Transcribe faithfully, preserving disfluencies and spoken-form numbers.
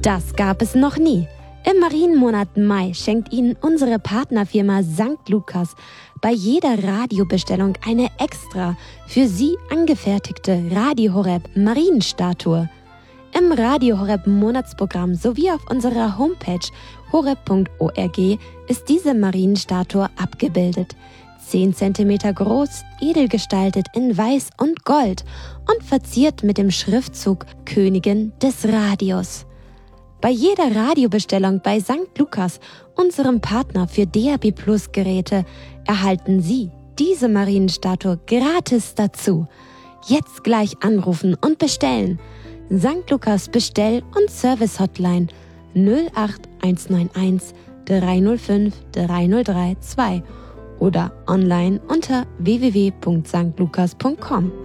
Das gab es noch nie. Im Marienmonat Mai schenkt Ihnen unsere Partnerfirma Sankt Lukas bei jeder Radiobestellung eine extra für Sie angefertigte Radio Horeb Marienstatue. Im Radio Horeb Monatsprogramm sowie auf unserer Homepage horeb punkt org ist diese Marienstatue abgebildet. zehn Zentimeter groß, edel gestaltet in Weiß und Gold und verziert mit dem Schriftzug Königin des Radios. Bei jeder Radiobestellung bei Sankt Lukas, unserem Partner für D A B Plus Geräte, erhalten Sie diese Marienstatue gratis dazu. Jetzt gleich anrufen und bestellen. Sankt Lukas Bestell- und Service-Hotline null acht eins neun eins drei null fünf drei null drei zwei oder online unter w w w punkt sankt lukas punkt com.